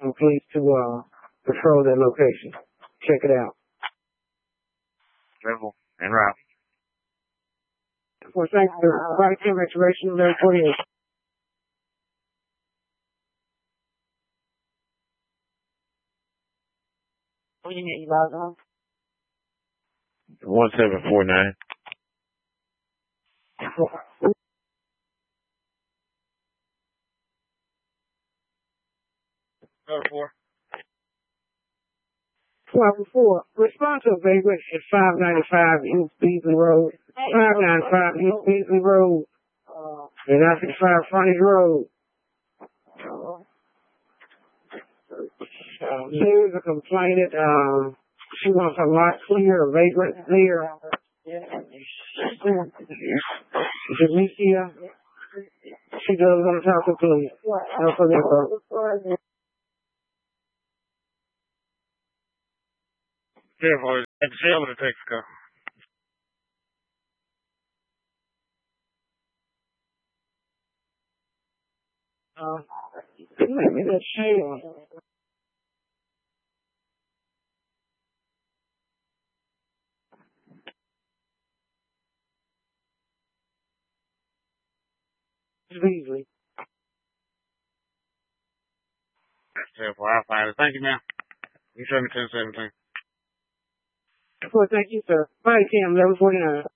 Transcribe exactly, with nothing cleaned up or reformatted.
some police to uh, patrol that location. Check it out. Travel and route. For thanks to body cam restoration eleven forty-eight. What do you need, you log on? One seven four nine. Number four. Twelve four. Respond to a vagrant at five ninety-five East Beasley Road. Five ninety-five East Beasley Road. And I sixty-five Frontage Road. Um, there's a complainant. Um, she wants a lot clear, a vagrant clear. Jamicia. She does want to talk to police. No further. Careful, at the jail in Texaco. Uh, maybe that's shame. Beasley. That's careful, I'll find it. Thank you, ma'am. You show me ten seventeen. Well, thank you, sir. Body cam eleven forty-nine.